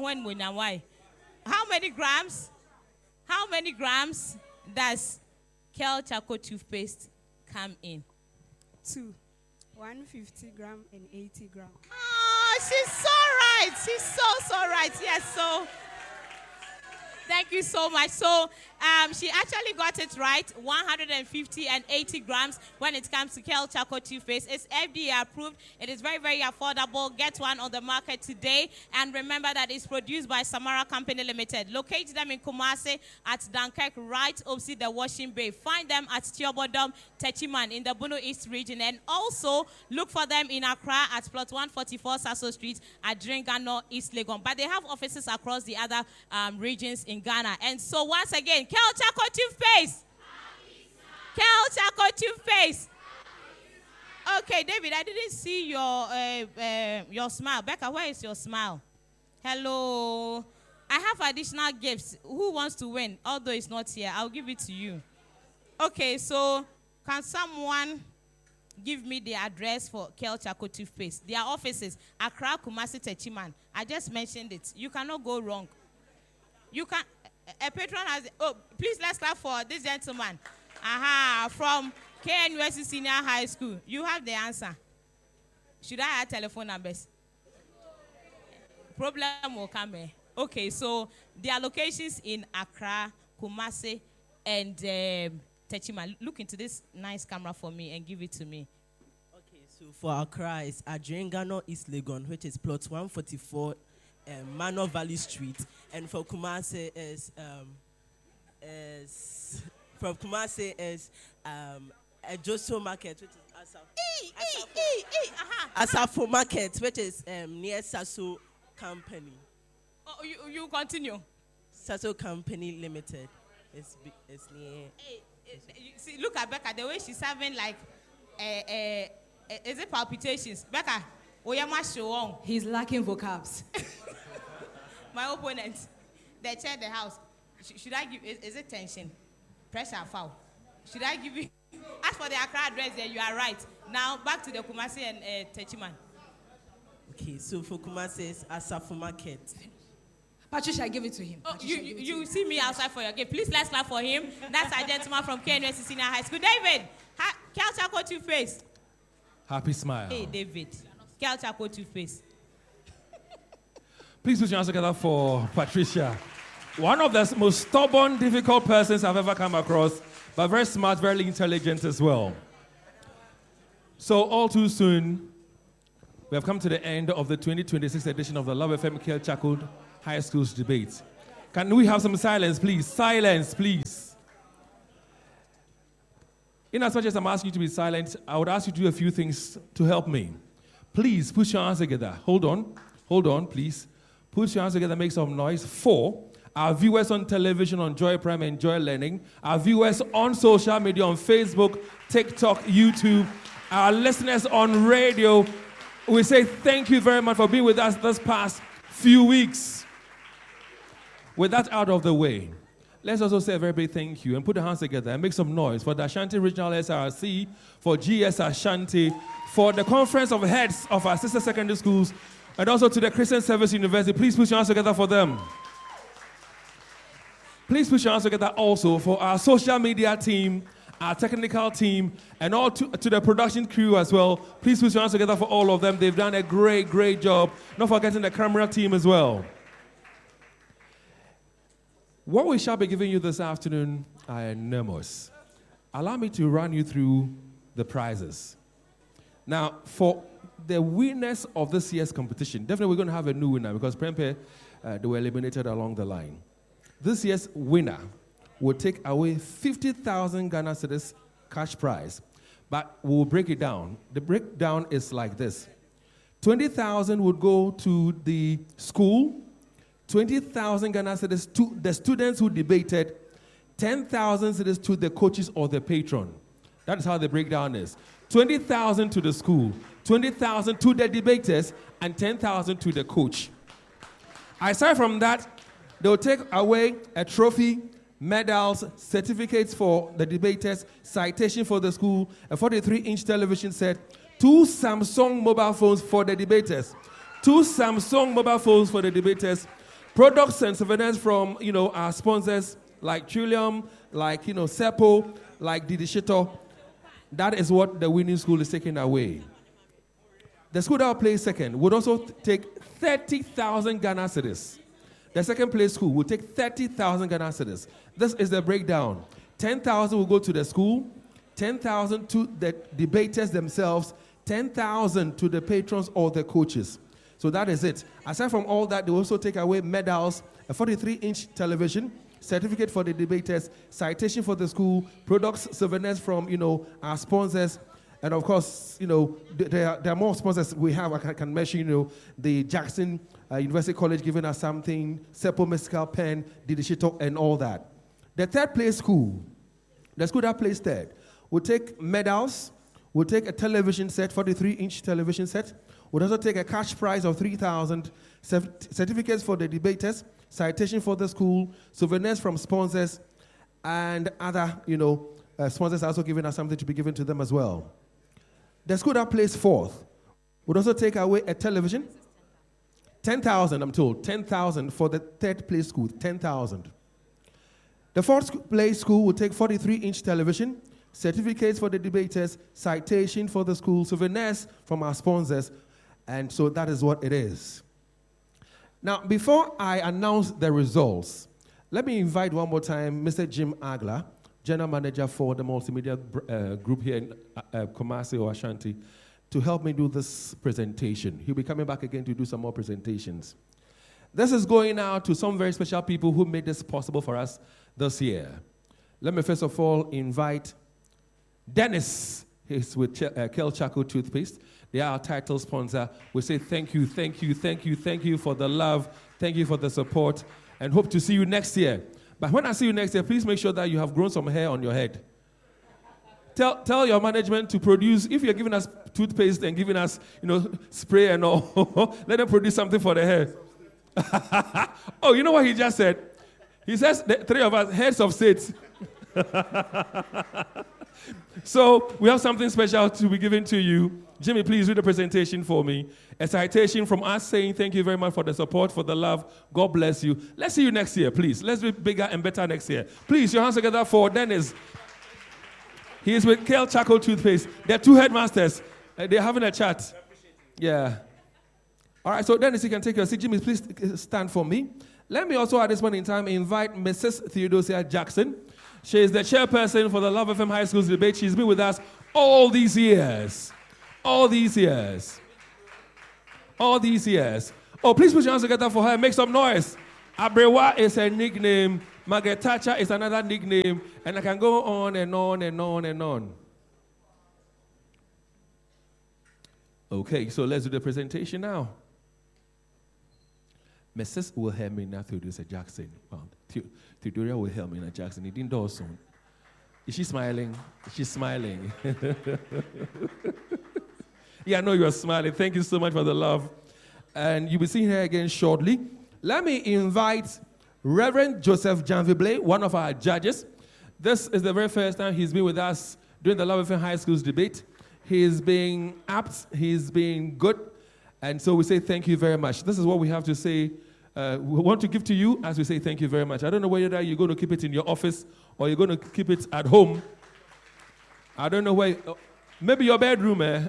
Speaker 8: many grams? How many grams does Kel Charcoal toothpaste come in?
Speaker 13: Two. one hundred fifty gram and eighty gram.
Speaker 8: Oh, she's so right. She's so, so right. Yes, so thank you so much. So um, she actually got it right, one hundred fifty and eighty grams when it comes to Kel Charcoal toothpaste. It's F D A approved. It is very, very affordable. Get one on the market today. And remember that it's produced by Samara Company Limited. Locate them in Kumasi at Dunkirk, right opposite the washing bay. Find them at Tiobodom, Techiman in the Bono East region. And also look for them in Accra at plot one forty-four Sasso Street at Dringano, East Legon. But they have offices across the other um, regions in Ghana. And so once again, Kel Charcoal toothpaste. Kel Charcoal toothpaste. Okay, David, I didn't see your uh, uh, your smile. Becca, where is your smile? Hello. I have additional gifts. Who wants to win? Although it's not here, I'll give it to you. Okay, so can someone give me the address for Kel Charcoal toothpaste? Their offices, Accra, Kumasi, Techiman. I just mentioned it. You cannot go wrong. You can. A patron has. Oh, please let's clap for this gentleman. Aha, from K N U S C Senior High School. You have the answer. Should I add telephone numbers? Problem will come. Eh? Okay, so their locations in Accra, Kumasi, and um, Techiman. Look into this nice camera for me and give it to me.
Speaker 14: Okay, so for Accra, it's Adrengano East Legon, which is plot one forty-four. Um, Manor Valley Street, and for Kumasi is um, is from Kumasi is um, a Joso Market, which is Asafo,
Speaker 8: e, Asafo, e, e, uh-huh,
Speaker 14: Asafo uh-huh. Market, which is um, near Sasso Company.
Speaker 8: Oh, you you continue.
Speaker 14: Sasso Company Limited. It's it's near.
Speaker 8: Hey, you see, look at Becca. The way she's having like, uh, uh, is it palpitations, Becca?
Speaker 2: He's lacking vocabs.
Speaker 8: My opponent, they check the house. Sh- should I give? Is, is it tension, pressure, foul? Should I give you? As for the Accra address, there you are right. Now back to the Kumasi and uh, Techiman.
Speaker 14: Okay, so for Kumasi is Asafo Market.
Speaker 15: Patricia, give it to him.
Speaker 8: Oh,
Speaker 15: Patricia,
Speaker 8: you,
Speaker 15: give
Speaker 8: you,
Speaker 15: it to
Speaker 8: you
Speaker 15: him.
Speaker 8: see me outside for your gift. Please, let's clap for him. That's our gentleman from K N U S C Senior High School. David, ha- Kel Chaco toothpaste.
Speaker 5: Happy smile.
Speaker 8: Hey, David. Kel Chaco toothpaste.
Speaker 5: Please put your hands together for Patricia. One of the most stubborn, difficult persons I've ever come across, but very smart, very intelligent as well. So all too soon, we have come to the end of the twenty twenty-six edition of the Love F M Kel Chaco High School's debate. Can we have some silence, please? Silence, please. In as much as I'm asking you to be silent, I would ask you to do a few things to help me. Please put your hands together. Hold on. Hold on, please. Put your hands together, make some noise. For our viewers on television, on Joy Prime and Joy Learning, our viewers on social media, on Facebook, TikTok, YouTube, our listeners on radio, we say thank you very much for being with us this past few weeks. With that out of the way, let's also say a very big thank you and put the hands together and make some noise for the Ashanti Regional S R C, for G S Ashanti, for the Conference of Heads of our sister secondary schools, and also to the Christian Service University. Please put your hands together for them. Please put your hands together also for our social media team, our technical team, and all to, to the production crew as well. Please put your hands together for all of them. They've done a great, great job. Not forgetting the camera team as well. What we shall be giving you this afternoon are enormous. Allow me to run you through the prizes. Now, for the winners of this year's competition, definitely we're going to have a new winner because Prempeh, uh, they were eliminated along the line. This year's winner will take away fifty thousand Ghana cedis cash prize, but we'll break it down. The breakdown is like this. twenty thousand would go to the school, twenty thousand Ghana cedis to the students who debated, ten thousand cedis to the coaches or the patron. That is how the breakdown is. twenty thousand to the school, twenty thousand to the debaters, and ten thousand to the coach. Aside from that, they'll take away a trophy, medals, certificates for the debaters, citation for the school, a forty-three inch television set, two Samsung mobile phones for the debaters, two Samsung mobile phones for the debaters, products and souvenirs from, you know, our sponsors like Trillium, like, you know, Seppo, like Didi Shito. That is what the winning school is taking away. The school that will play second would also t- take thirty thousand Ghana cedis. The second place school will take thirty thousand Ghana cedis. This is the breakdown. ten thousand will go to the school, ten thousand to the debaters themselves, ten thousand to the patrons or the coaches. So that is it. Aside from all that, they also take away medals, a forty-three inch television, certificate for the debaters, citation for the school, products, souvenirs from, you know, our sponsors. And of course, you know, there are, there are more sponsors we have. I can, I can mention, you know, the Jackson uh, University College giving us something, Seppo Mescal Pen, Didi Shito, and all that. The third place school, the school that plays third, will take medals, will take a television set, forty-three inch television set, will also take a cash prize of three thousand, certificates for the debaters, citation for the school, souvenirs from sponsors, and other, you know, uh, sponsors are also giving us something to be given to them as well. The school that plays fourth would also take away a television, ten thousand, I'm told, ten thousand for the third place school, ten thousand. The fourth place school will take forty-three inch television, certificates for the debaters, citation for the school, souvenirs from our sponsors, and so that is what it is. Now, before I announce the results, let me invite one more time Mister Jim Agla, General Manager for the multimedia uh, group here in uh, uh, Kumasi or Ashanti, to help me do this presentation. He'll be coming back again to do some more presentations. This is going out to some very special people who made this possible for us this year. Let me first of all invite Dennis. He's with Ch- uh, Kel Chaco Toothpaste. They are our title sponsor. We say thank you, thank you, thank you, thank you for the love, thank you for the support, and hope to see you next year. But when I see you next year, please make sure that you have grown some hair on your head. Tell, tell your management to produce, if you're giving us toothpaste and giving us, you know, spray and all, let them produce something for the hair. Oh, you know what he just said? He says, the three of us, heads of states. So we have something special to be given to you. Jimmy, please read the presentation for me. A citation from us saying thank you very much for the support, for the love. God bless you. Let's see you next year, please. Let's be bigger and better next year. Please, your hands together for Dennis. He is with Kale Charcoal Toothpaste. They're two headmasters. Uh, they're having a chat. Yeah. All right, so Dennis, you can take your seat. Jimmy, please stand for me. Let me also at this point in time invite Missus Theodosia Jackson. She is the chairperson for the Love F M High Schools debate. She's been with us all these years. All these years. All these years. Oh, please put your hands together for her. Make some noise. Abrewa is a nickname. Margaret Thatcher is another nickname. And I can go on and on and on and on. Okay, so let's do the presentation now. Missus Wilhelmina Theodosia Jackson. Wow. Theodoria Wilhelmina Jackson. It didn't do so. Is she smiling? Is she smiling? Yeah, I know you're smiling. Thank you so much for the love. And you'll be seeing her again shortly. Let me invite Reverend Joseph Janvible, one of our judges. This is the very first time he's been with us during the Love F M High Schools debate. He's being apt, he's being good, and so we say thank you very much. This is what we have to say, uh, we want to give to you as we say thank you very much. I don't know whether you're going to keep it in your office or you're going to keep it at home. I don't know where, maybe your bedroom, eh?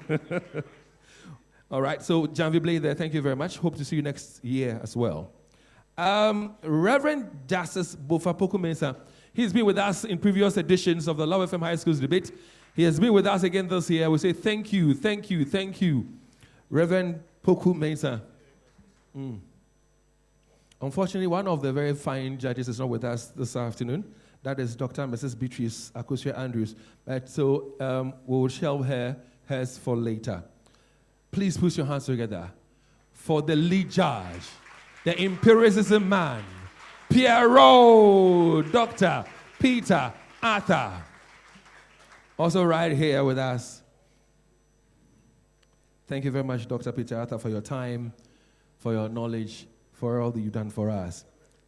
Speaker 5: All right, so Janvible there, thank you very much. Hope to see you next year as well. Um, Reverend Dasis Bofapoku Mensah, he's been with us in previous editions of the Love F M High Schools debate. He has been with us again this year. We say thank you, thank you, thank you. Reverend Poku Mensah. Mm. Unfortunately, one of the very fine judges is not with us this afternoon. That is Doctor and Missus Beatrice Akosia Andrews. But so um, we will shelve her hers for later. Please put your hands together for the lead judge, the empiricism man, Pierrot, Doctor Peter Arthur. Also right here with us. Thank you very much, Doctor Peter Arthur, for your time, for your knowledge, for all that you've done for us.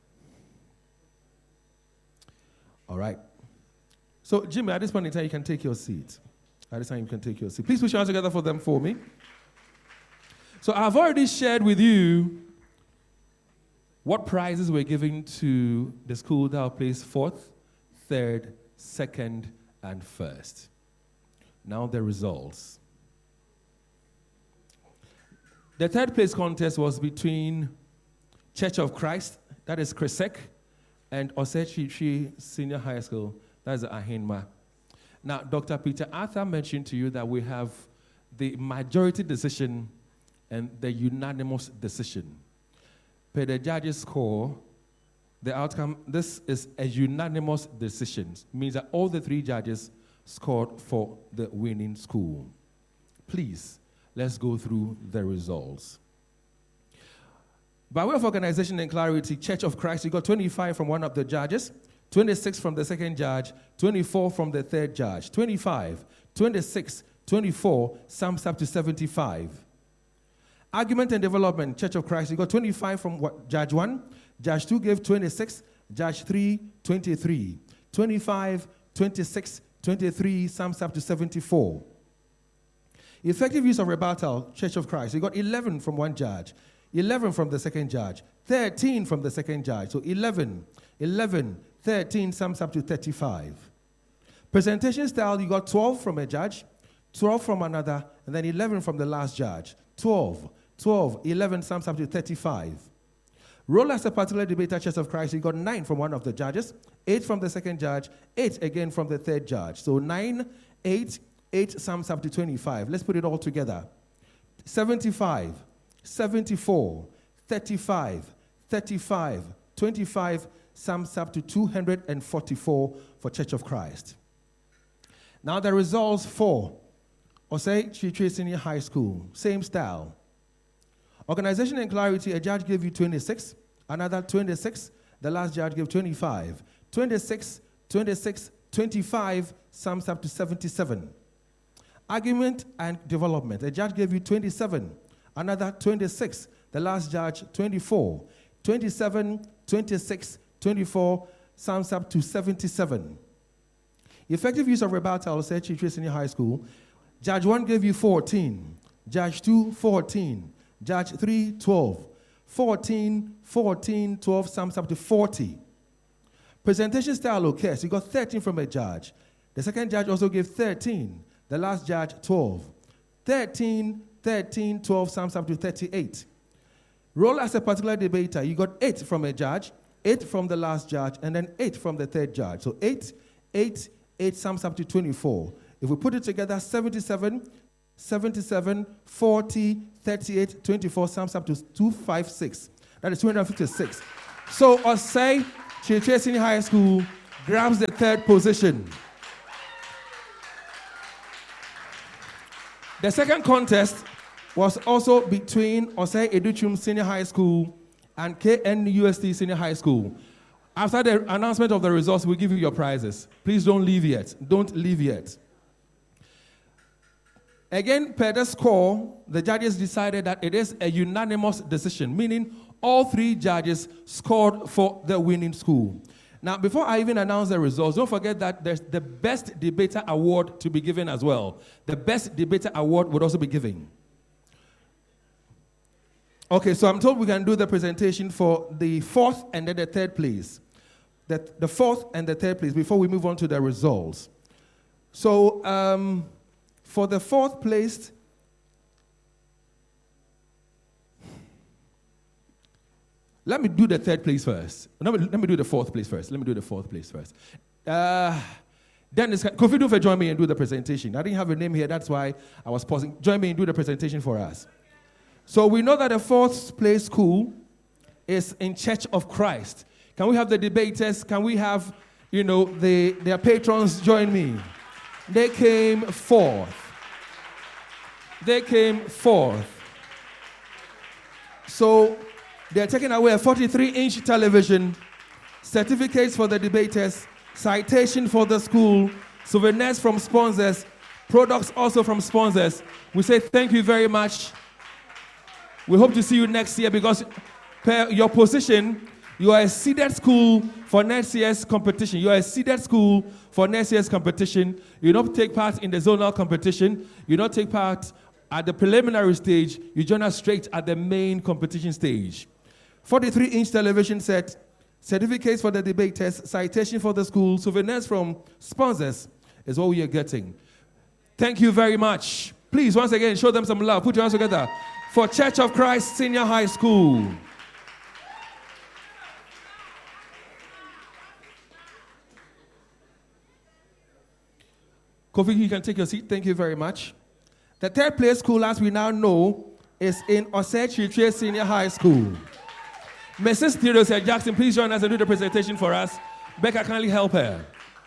Speaker 5: All right. So, Jimmy, at this point in time, you can take your seat. At this time, you can take your seat. Please put your hands together for them for me. So, I've already shared with you what prizes we're giving to the school that will place fourth, third, second, and first. Now the results. The third place contest was between Church of Christ, that is Kresek, and Osechi Senior High School, that is Ahinma. Now, Doctor Peter Arthur mentioned to you that we have the majority decision and the unanimous decision. Per the judges' score, the outcome, this is a unanimous decision. It means that all the three judges scored for the winning school. Please, let's go through the results. By way of organization and clarity, Church of Christ, you got twenty-five from one of the judges, twenty-six from the second judge, twenty-four from the third judge, twenty-five, twenty-six, twenty-four, sums up to seventy-five. Argument and development, Church of Christ, you got twenty-five from what, Judge one, Judge two gave twenty-six, Judge three, twenty-three, twenty-five, twenty-six, twenty-three, sums up to seventy-four. Effective use of rebuttal, Church of Christ, you got eleven from one judge, eleven from the second judge, thirteen from the second judge, so eleven, eleven, thirteen sums up to thirty-five. Presentation style, you got twelve from a judge, twelve from another, and then eleven from the last judge, twelve, twelve, eleven sums up to thirty-five. Role as a particular debater, Church of Christ, you got nine from one of the judges, eight from the second judge, eight again from the third judge. So nine, eight, eight sums up to twenty-five. Let's put it all together. seventy-five, seventy-four, thirty-five, thirty-five, twenty-five sums up to two hundred forty-four for Church of Christ. Now the results for Osei Chitre Senior High School, same style. Organization and clarity, a judge gave you twenty-six, another twenty-six, the last judge gave twenty-five. twenty-six, twenty-six, twenty-five sums up to seventy-seven. Argument and development, a judge gave you twenty-seven, another twenty-six, the last judge twenty-four. twenty-seven, twenty-six, twenty-four sums up to seventy-seven. Effective use of rebuttal, said Chitwe Senior High School. Judge one gave you fourteen. Judge two, fourteen. Judge three, twelve. fourteen, fourteen, twelve, sums up to forty. Presentation style occurs. You got thirteen from a judge. The second judge also gave thirteen. The last judge, twelve. thirteen, thirteen, twelve, sums up to thirty-eight. Roll as a particular debater. You got eight from a judge, eight from the last judge, and then eight from the third judge. So eight, eight, eight sums up to twenty-four. If we put it together, seventy-seven, seventy-seven, forty, thirty-eight, twenty-four sums up to two hundred fifty-six. That is two hundred fifty-six. So Osei Chitwe Senior High School grabs the third position. The second contest was also between Osei Educhum Senior High School and K N U S T Senior High School. After the announcement of the results, we'll give you your prizes. Please don't leave yet. Don't leave yet. Again, per the score, the judges decided that it is a unanimous decision, meaning all three judges scored for the winning school. Now, before I even announce the results, don't forget that there's the Best Debater Award to be given as well. The Best Debater Award would also be given. Okay, so I'm told we can do the presentation for the fourth and then the third place. The, the fourth and the third place before we move on to the results. So, um, for the fourth place, let me do the third place first. Let me, let me do the fourth place first. Let me do the fourth place first. Uh, Dennis, Kofi Dufe, join me and do the presentation. I didn't have a name here, that's why I was pausing. Join me and do the presentation for us. So we know that the fourth place school is in Church of Christ. Can we have the debaters? Can we have, you know, the, their patrons join me? They came fourth. They came fourth. So they're taking away a forty-three inch television, certificates for the debaters, citation for the school, souvenirs from sponsors, products also from sponsors. We say thank you very much. We hope to see you next year because per your position, you are a seeded school for next year's competition. You are a seeded school for next year's competition. You don't take part in the zonal competition. You don't take part at the preliminary stage. You join us straight at the main competition stage. forty-three inch television set, certificates for the debaters, citation for the school, souvenirs from sponsors is what we are getting. Thank you very much. Please, once again, show them some love. Put your hands together for Church of Christ Senior High School. Kofi, you can take your seat. Thank you very much. The third place school, as we now know, is in Osei Chitwe Senior High School. Missus Theodosia Jackson, please join us and do the presentation for us. Becca, kindly help her.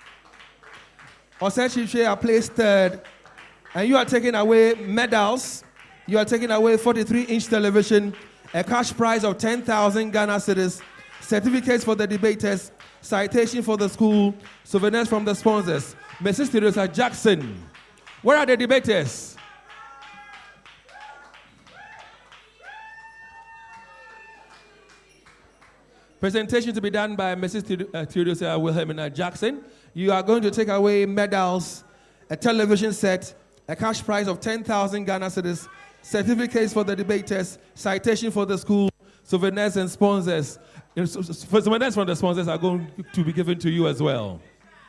Speaker 5: Osei Chitwe are placed third, and you are taking away medals. You are taking away forty-three inch television, a cash prize of ten thousand Ghana cedis, certificates for the debaters, citation for the school, souvenirs from the sponsors. Missus Theodosia Jackson, where are the debaters? Presentation to be done by Missus Theodosia Wilhelmina Jackson. You are going to take away medals, a television set, a cash prize of ten thousand Ghana cedis, certificates for the debaters, citation for the school, souvenirs and sponsors. Souvenirs from the sponsors are going to be given to you as well.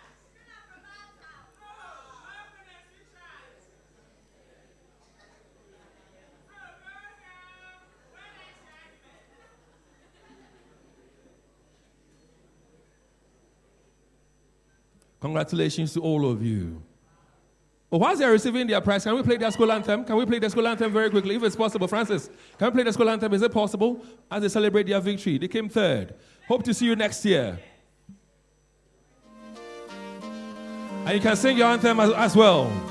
Speaker 5: Congratulations to all of you. Oh, whilst they're receiving their prize, can we play their school anthem? Can we play the school anthem very quickly, if it's possible? Francis, can we play the school anthem? Is it possible? As they celebrate their victory. They came third. Hope to see you next year. And you can sing your anthem as, as well.